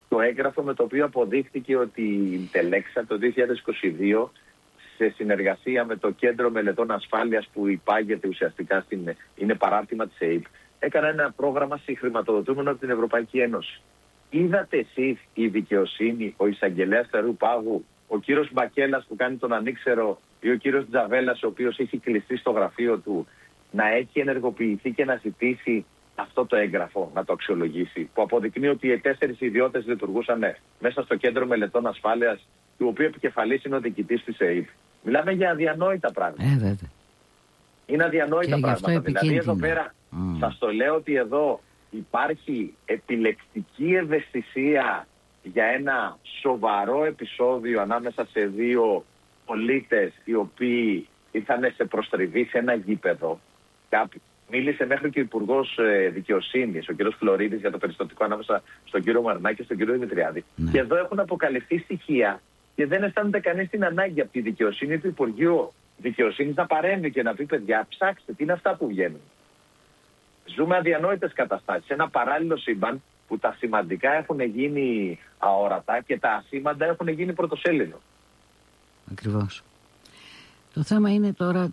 το έγγραφο με το οποίο αποδείχθηκε ότι η Τελέξα το 2022, σε συνεργασία με το Κέντρο Μελετών Ασφάλειας που υπάγεται ουσιαστικά είναι παράρτημα της ΕΕΠ, έκανε ένα πρόγραμμα συγχρηματοδοτούμενο από την Ευρωπαϊκή Ένωση. Είδατε εσείς η δικαιοσύνη, ο εισαγγελέας Θεαρού Πάγου, ο κύριος Μπακέλας που κάνει τον ανήξερο ή ο κύριος Τζαβέλας ο οποίος έχει κλειστεί στο γραφείο του να έχει ενεργοποιηθεί και να ζητήσει αυτό το έγγραφο, να το αξιολογήσει, που αποδεικνύει ότι οι 4 ιδιώτες λειτουργούσαν μέσα στο Κέντρο Μελετών Ασφάλειας, του οποίου επικεφαλής είναι ο διοικητής της ΕΕΠ. Μιλάμε για αδιανόητα πράγματα. Είναι αδιανόητα πράγματα. Δηλαδή εδώ πέρα σας το λέω ότι εδώ υπάρχει επιλεκτική ευαισθησία για ένα σοβαρό επεισόδιο ανάμεσα σε 2 πολίτες οι οποίοι ήρθαν σε προστριβή σε ένα γήπεδο. Μίλησε μέχρι και ο Υπουργός Δικαιοσύνης, ο κ. Φλωρίδης, για το περιστατικό ανάμεσα στον κύριο Μαρινάκη και στον κύριο Δημητριάδη. Και εδώ έχουν αποκαλυφθεί στοιχεία και δεν αισθάνεται κανείς την ανάγκη από τη δικαιοσύνη του Υπουργείου Δικαιοσύνης να παρέμβει και να πει: παιδιά, ψάξτε, τι είναι αυτά που βγαίνουν. Ζούμε αδιανόητες καταστάσεις. Ένα παράλληλο σύμπαν που τα σημαντικά έχουν γίνει αόρατα και τα ασήμαντα έχουν γίνει πρωτοσέλιδο. Ακριβώς. Το θέμα είναι τώρα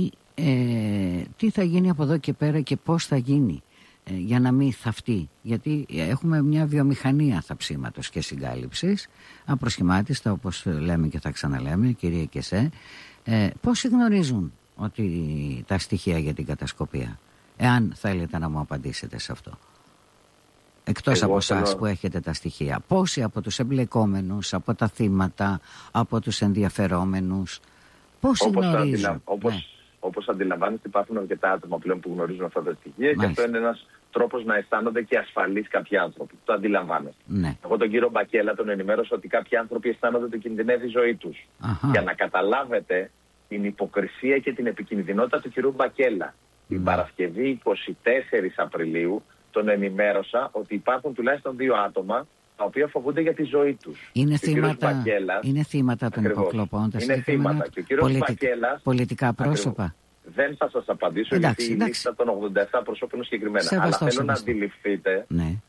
τι θα γίνει από εδώ και πέρα και πώς θα γίνει για να μην θαυτεί. Γιατί έχουμε μια βιομηχανία θαψίματος και συγκάλυψης, απροσχημάτιστα όπως λέμε και θα ξαναλέμε, κυρία Κεσέ. Πόσοι γνωρίζουν ότι τα στοιχεία για την κατασκοπία? Εάν θέλετε να μου απαντήσετε σε αυτό. Εκτός από εσάς που έχετε τα στοιχεία. Πόσοι από τους εμπλεκόμενους, από τα θύματα, από τους ενδιαφερόμενους, πόσοι γνωρίζουν? Όπως αντιλαμβάνεστε, υπάρχουν αρκετά άτομα πλέον που γνωρίζουν αυτά τα στοιχεία. Και αυτό είναι ένας τρόπος να αισθάνονται και ασφαλείς κάποιοι άνθρωποι. Το αντιλαμβάνεστε. Ναι. Εγώ τον κύριο Μπακέλα τον ενημέρωσα ότι κάποιοι άνθρωποι αισθάνονται ότι κινδυνεύει η ζωή τους. Για να καταλάβετε την υποκρισία και την επικινδυνότητα του κυρίου Μπακέλα. Την Παρασκευή 24 Απριλίου τον ενημέρωσα ότι υπάρχουν τουλάχιστον 2 άτομα τα οποία φοβούνται για τη ζωή τους. Είναι θύματα των υποκλοπών. Είναι θύματα. Και ο κύριος Μπακέλας, πολιτικά πρόσωπα. Δεν θα σας απαντήσω γιατί η λίστα των 87 προσώπων είναι συγκεκριμένα. Αλλά θέλω να αντιληφθείτε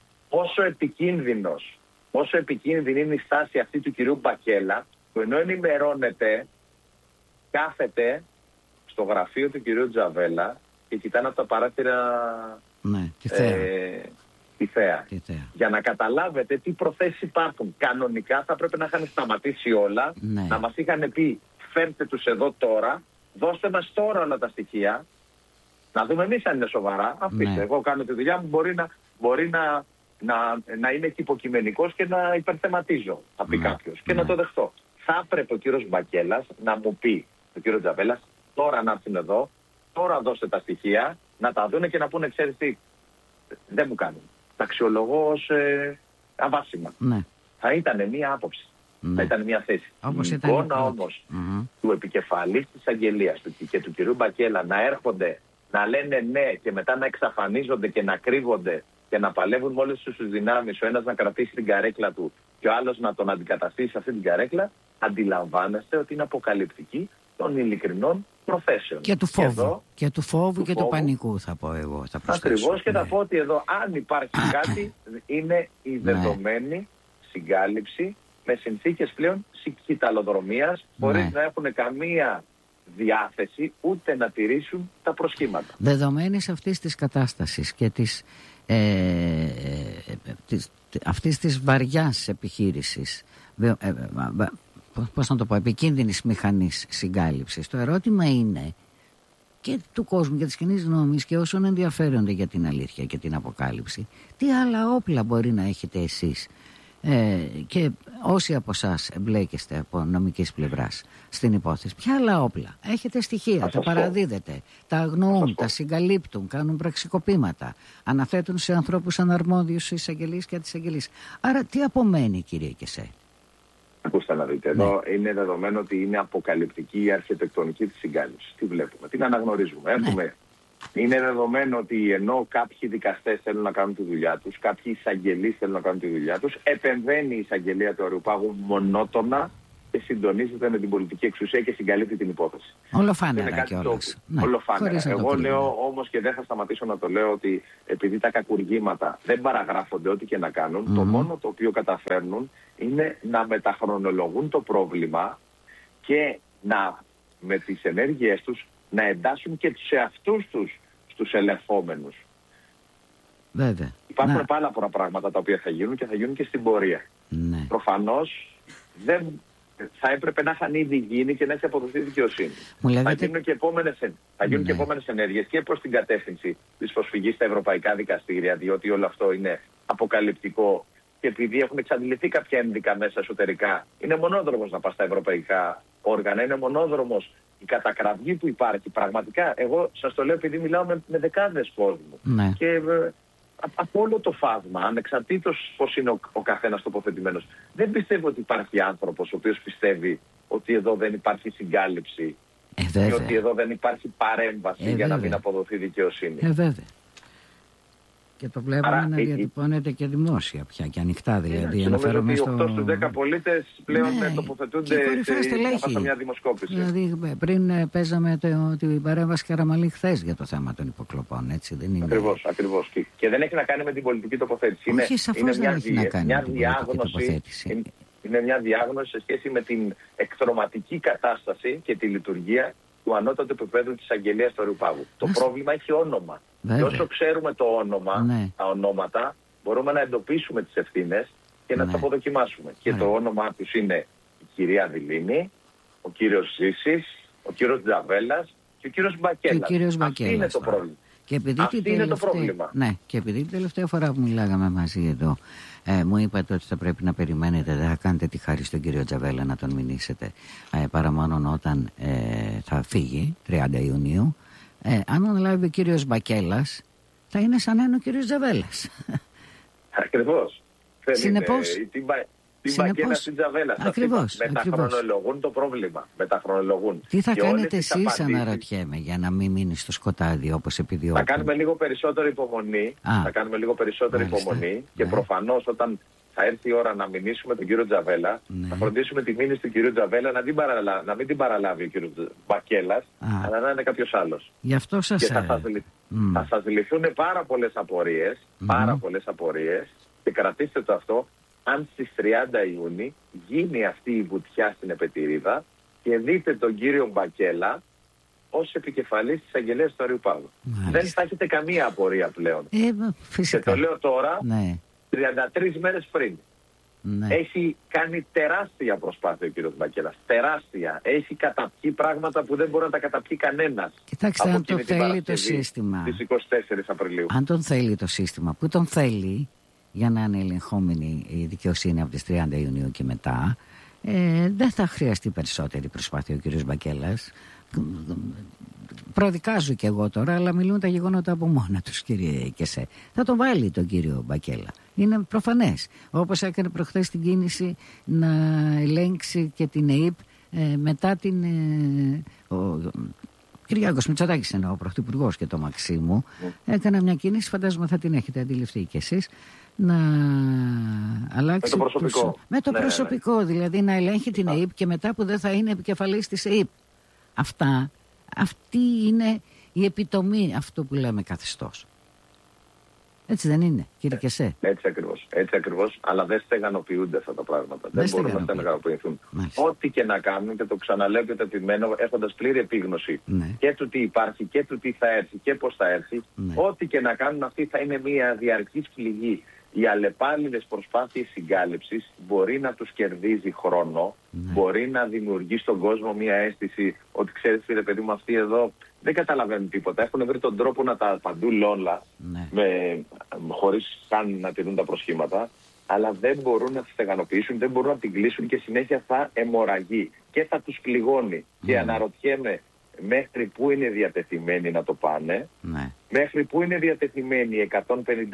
πόσο επικίνδυνη είναι η στάση αυτή του κυρίου Μπακέλα, που ενώ ενημερώνεται, κάθεται στο γραφείο του κυρίου Τζαβέλα και κοιτάνε από τα παράθυρα τη θέα. Για να καταλάβετε τι προθέσεις υπάρχουν. Κανονικά θα πρέπει να είχαν σταματήσει όλα, να μας είχαν πει: φέρτε τους εδώ τώρα, δώστε μας τώρα όλα τα στοιχεία, να δούμε εμείς αν είναι σοβαρά. Αφήστε, εγώ κάνω τη δουλειά μου, μπορεί να είμαι και υποκειμενικός και να υπερθεματίζω, θα πει κάποιος, και να το δεχτώ. Θα έπρεπε ο κύριος Μπακέλας να μου πει, ο κύριος Τζαβέλας, τώρα να έρθουν εδώ, τώρα δώστε τα στοιχεία, να τα δούνε και να πούνε: ξέρεις τι, δεν μου κάνουν. Τα αξιολογώ ως αβάσιμα. Θα ήταν μία άποψη. Θα ήταν μία θέση. Η εικόνα όμως του επικεφαλής της αγγελίας και του κυρίου Μπακέλα να έρχονται, να λένε ναι και μετά να εξαφανίζονται και να κρύβονται και να παλεύουν με όλες τους δυνάμεις, ο ένας να κρατήσει την καρέκλα του και ο άλλος να τον αντικαταστήσει αυτή την καρέκλα, αντιλαμβάνεστε ότι είναι αποκαλυπτική των ειλικρινών προθέσεων. Και του φόβου. Και του φόβου και του πανικού, θα πω εγώ. Ακριβώς, και θα πω ότι εδώ, αν υπάρχει κάτι, είναι η δεδομένη συγκάλυψη με συνθήκες πλέον κυταλλοδρομίας, χωρίς να έχουν καμία διάθεση ούτε να τηρήσουν τα προσχήματα. Δεδομένης αυτής της κατάστασης και αυτής της βαριάς επιχείρησης, πώς να το πω, επικίνδυνης μηχανής συγκάλυψης, το ερώτημα είναι και του κόσμου και της κοινής γνώμης και όσων ενδιαφέρονται για την αλήθεια και την αποκάλυψη, τι άλλα όπλα μπορεί να έχετε εσείς και όσοι από εσάς εμπλέκεστε από νομικής πλευράς στην υπόθεση, ποια άλλα όπλα έχετε? Στοιχεία, τα παραδίδετε, τα αγνοούν, τα συγκαλύπτουν, κάνουν πραξικοπήματα, αναθέτουν σε ανθρώπους αναρμόδιους εισαγγελείς και αντισαγγελείς. Άρα τι απομένει, κύριε Κεσέ? Ακούστε να δείτε, εδώ είναι δεδομένο ότι είναι αποκαλυπτική η αρχιτεκτονική της συγκάλυψης. Τι βλέπουμε, την αναγνωρίζουμε. Είναι δεδομένο ότι ενώ κάποιοι δικαστές θέλουν να κάνουν τη δουλειά τους, κάποιοι εισαγγελείς θέλουν να κάνουν τη δουλειά τους, επεμβαίνει η εισαγγελία του Αριουπάγου μονότονα και συντονίζεται με την πολιτική εξουσία και συγκαλύπτει την υπόθεση. Ολοφάνερα κιόλας. Ολοφάνερα. Εγώ λέω όμως, και δεν θα σταματήσω να το λέω, ότι επειδή τα κακουργήματα δεν παραγράφονται ό,τι και να κάνουν, το μόνο το οποίο καταφέρνουν είναι να μεταχρονολογούν το πρόβλημα και με τις ενέργειές τους να εντάσσουν και τους εαυτούς τους στους ελεγχόμενους. Βέβαια. Υπάρχουν πάρα πολλά πράγματα τα οποία θα γίνουν και θα γίνουν και στην πορεία. Ναι. Προφανώς δεν θα έπρεπε να είχαν ήδη γίνει και να έχει αποδοθεί δικαιοσύνη. Θα γίνουν και επόμενες ενέργειες και προς την κατεύθυνση της προσφυγής στα ευρωπαϊκά δικαστήρια, διότι όλο αυτό είναι αποκαλυπτικό και επειδή έχουν εξαντληθεί κάποια ένδικα μέσα εσωτερικά, είναι μονόδρομος να πας στα ευρωπαϊκά όργανα, είναι μονόδρομος η κατακραυγή που υπάρχει. Πραγματικά, εγώ σας το λέω επειδή μιλάω με δεκάδες κόσμου. Ναι. Και από όλο το φάσμα, ανεξαρτήτως πώς είναι ο καθένας τοποθετημένος, δεν πιστεύω ότι υπάρχει άνθρωπος ο οποίος πιστεύει ότι εδώ δεν υπάρχει συγκάλυψη και ότι εδώ δεν υπάρχει παρέμβαση για να μην αποδοθεί δικαιοσύνη. Βέβαια. Και το βλέπουμε να διατυπώνεται και δημόσια πια και ανοιχτά, δηλαδή. Αναφέρομαι ότι 8 στους 10 πολίτες πλέον τοποθετούνται σε μια δημοσκόπηση. Δηλαδή πριν παίζαμε την παρέμβαση Καραμαλή χθες για το θέμα των υποκλοπών, έτσι δεν είναι? Ακριβώς. Και δεν έχει να κάνει με την πολιτική τοποθέτηση. Όχι, σαφώς δεν έχει να κάνει με την πολιτική τοποθέτηση. Είναι μια διάγνωση σε σχέση με την εκδροματική κατάσταση και τη λειτουργία του ανώτατου επίπεδου της αγγελίας του Αριουπάγου. Το πρόβλημα έχει όνομα. Και όσο ξέρουμε το όνομα, τα ονόματα, μπορούμε να εντοπίσουμε τις ευθύνες και να τις αποδοκιμάσουμε. Και το όνομά τους είναι η κυρία Δηλίνη, ο κύριος Ζήσης, ο κύριος Τζαβέλας και ο κύριος Μπακέλας. Αυτό είναι το πρόβλημα. Είναι το πρόβλημα. Ναι, και επειδή την τελευταία φορά που μιλάγαμε μαζί εδώ, μου είπατε ότι θα πρέπει να περιμένετε, δεν θα κάνετε τη χάρη στον κύριο Τζαβέλα να τον μηνύσετε, παρά μόνο όταν θα φύγει, 30 Ιουνίου. Αν αναλάβει ο κύριος Μπακέλας, θα είναι σαν να είναι ο κύριος Τζαβέλας. Ακριβώς. Συνεπώς, την Μπακέλα στην Τζαβέλα. Ακριβώς. Μεταχρονολογούν το πρόβλημα. Τι θα κάνετε εσείς, αναρωτιέμαι, για να μην μείνει στο σκοτάδι όπως επιδιώκουν? Θα κάνουμε λίγο περισσότερη υπομονή. Και προφανώς όταν θα έρθει η ώρα να μηνύσουμε τον κύριο Τζαβέλα, θα φροντίσουμε τη μήνυση του κύριου Τζαβέλα να μην την παραλάβει ο κύριος Μπακέλας, αλλά να είναι κάποιος άλλος. Γι' αυτό σας θα σας λυθούν πάρα πολλές απορίες και κρατήστε το αυτό. Αν στις 30 Ιούνιου γίνει αυτή η βουτιά στην Επετηρίδα και δείτε τον κύριο Μπακέλα ως επικεφαλής της αγγελίας του Αριουπάγου. Δεν θα έχετε καμία απορία πλέον. Φυσικά. Και το λέω τώρα, 33 μέρες πριν. Έχει κάνει τεράστια προσπάθεια ο κύριος Μπακέλας. Τεράστια. Έχει καταπιεί πράγματα που δεν μπορεί να τα καταπιεί κανένας. Κοιτάξτε, αν το θέλει το σύστημα. Στις 24 Απριλίου. Αν τον θέλει το σύστημα, που τον θέλει για να είναι ελεγχόμενη η δικαιοσύνη από τις 30 Ιουνίου και μετά, δεν θα χρειαστεί περισσότερη προσπάθεια ο κύριος Μπακέλας. Προδικάζω κι εγώ τώρα, αλλά μιλούν τα γεγονότα από μόνα τους, κύριε Κεσέ. Θα το βάλει τον κύριο Μπακέλα. Είναι προφανές. Όπως έκανε προχθές την κίνηση να ελέγξει και την ΕΕΠ μετά την... Κυριάκος Μητσοτάκης είναι ο πρωθυπουργός και το Μαξίμου. Έκανα μια κίνηση, φαντάζομαι θα την έχετε αντιληφθεί κι εσείς, να αλλάξει με το προσωπικό. Δηλαδή να ελέγχει την ΕΕΠ και μετά που δεν θα είναι επικεφαλής της ΕΕΠ. Αυτή είναι η επιτομή αυτού που λέμε καθεστώς. Έτσι δεν είναι, κύριε Κεσέ? Έτσι ακριβώς, αλλά δεν στεγανοποιούνται αυτά τα πράγματα. Δεν μπορούν να στεγανοποιηθούν. Ό,τι και να κάνουν, και το ξαναλέω και το επιμένω, έχοντας πλήρη επίγνωση και του τι υπάρχει και του τι θα έρθει και πώς θα έρθει, ό,τι και να κάνουν, αυτή θα είναι μια διαρκής πληγή. Οι αλλεπάλληλες προσπάθειες συγκάλυψης μπορεί να τους κερδίζει χρόνο, μπορεί να δημιουργεί στον κόσμο μια αίσθηση ότι, ξέρεις φίλε παιδί μου, αυτοί εδώ δεν καταλαβαίνουν τίποτα. Έχουν βρει τον τρόπο να τα παντούν όλα, χωρίς καν να τηρούν τα προσχήματα, αλλά δεν μπορούν να τη στεγανοποιήσουν, δεν μπορούν να την κλείσουν και συνέχεια θα αιμορραγεί και θα τους πληγώνει. Και αναρωτιέμαι μέχρι πού είναι διατεθειμένοι να το πάνε, μέχρι πού είναι διατεθειμένοι 154,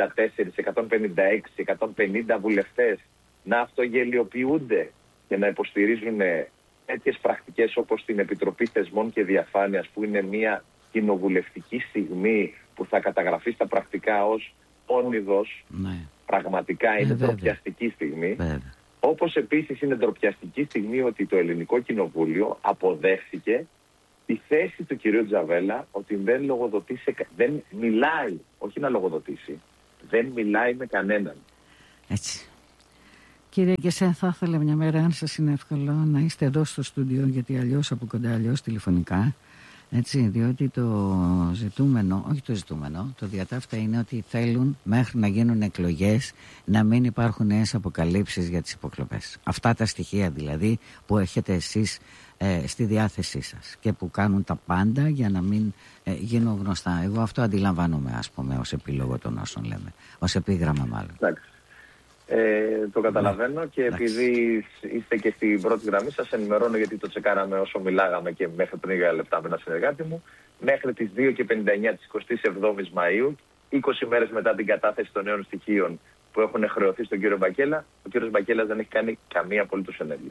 156, 150 βουλευτές να αυτογελιοποιούνται και να υποστηρίζουν τέτοιες πρακτικές όπως την Επιτροπή Θεσμών και Διαφάνειας, που είναι μια κοινοβουλευτική στιγμή που θα καταγραφεί στα πρακτικά ως όνειδος. Πραγματικά είναι τροπιαστική στιγμή. Όπως επίσης είναι ντροπιαστική στιγμή ότι το Ελληνικό Κοινοβούλιο αποδέχθηκε τη θέση του κυρίου Τζαβέλα ότι δεν λογοδοτεί, δεν μιλάει, όχι να λογοδοτήσει, δεν μιλάει με κανέναν. Έτσι. Κύριε Γκεσέ, θα ήθελα μια μέρα, αν σας είναι εύκολο, να είστε εδώ στο στούντιο, γιατί αλλιώς από κοντά, αλλιώς τηλεφωνικά. Έτσι, διότι το ζητούμενο, όχι το ζητούμενο, το διατάφτα είναι ότι θέλουν μέχρι να γίνουν εκλογές να μην υπάρχουν νέες αποκαλύψεις για τις υποκλοπές. Αυτά τα στοιχεία δηλαδή που έχετε εσείς στη διάθεσή σας και που κάνουν τα πάντα για να μην γίνουν γνωστά. Εγώ αυτό αντιλαμβάνομαι, ας πούμε, ως επίλογο των όσων λέμε, ως επίγραμμα μάλλον. Εντάξει. Το καταλαβαίνω και επειδή είστε και στην πρώτη γραμμή, σας ενημερώνω, γιατί το τσεκάραμε όσο μιλάγαμε και μέχρι πριν 10 λεπτά με ένα συνεργάτη μου. Μέχρι τις 2:59 της 27ης Μαΐου, 20 μέρες μετά την κατάθεση των νέων στοιχείων που έχουν χρεωθεί στον κύριο Μπακέλα, ο κύριος Μπακέλας δεν έχει κάνει καμία απολύτως ενέργεια.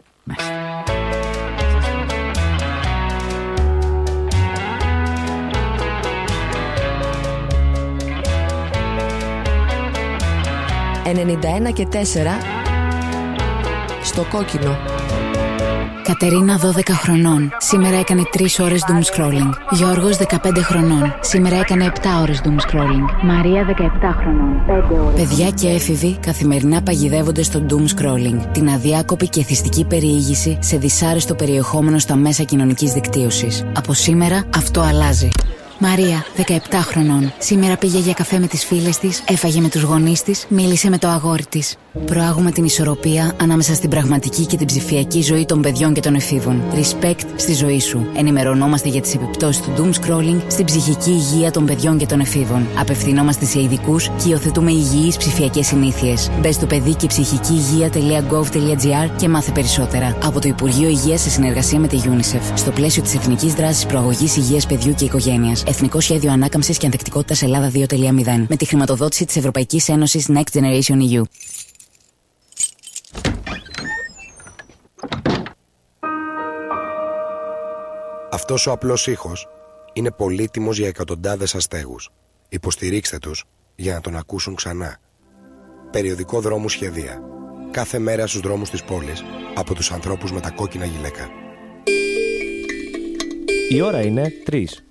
«91 και 4» στο κόκκινο. Κατερίνα 12 χρονών. Σήμερα έκανε 3 ώρες doom scrolling. Γιώργος 15 χρονών. Σήμερα έκανε 7 ώρες doom scrolling. Μαρία 17 χρονών. 5 ώρες. Παιδιά και έφηβοι καθημερινά παγιδεύονται στο doom scrolling. Την αδιάκοπη και εθιστική περιήγηση σε δυσάρεστο περιεχόμενο στα μέσα κοινωνικής δικτύωσης. Από σήμερα αυτό αλλάζει. Μαρία, 17 χρονών. Σήμερα πήγε για καφέ με τις φίλες της, έφαγε με τους γονείς της, μίλησε με το αγόρι της. Προάγουμε την ισορροπία ανάμεσα στην πραγματική και την ψηφιακή ζωή των παιδιών και των εφήβων. Respect στη ζωή σου. Ενημερωνόμαστε για τις επιπτώσεις του doom scrolling στην ψυχική υγεία των παιδιών και των εφήβων. Απευθυνόμαστε σε ειδικούς και υιοθετούμε υγιείς ψηφιακές συνήθειες. Μπες στο παιδί και ψυχική υγεία.gov.gr και μάθε περισσότερα. Από το Υπουργείο Υγείας σε συνεργασία με τη UNICEF. Στο πλαίσιο της Εθνικής Δράσης Προαγωγής Υγείας Παιδιού και Οικογένειας. Εθνικό Σχέδιο Ανάκαμψης και Ανθεκτικότητας Ελλάδα 2.0. Με τη χρηματοδότηση της Ευρωπαϊκής Ένωσης Next Generation EU. Αυτός ο απλός ήχος είναι πολύτιμος για εκατοντάδες αστέγους. Υποστηρίξτε τους για να τον ακούσουν ξανά. Περιοδικό Δρόμου Σχεδία. Κάθε μέρα στους δρόμους της πόλης από τους ανθρώπους με τα κόκκινα γυλαίκα. Η ώρα είναι 3.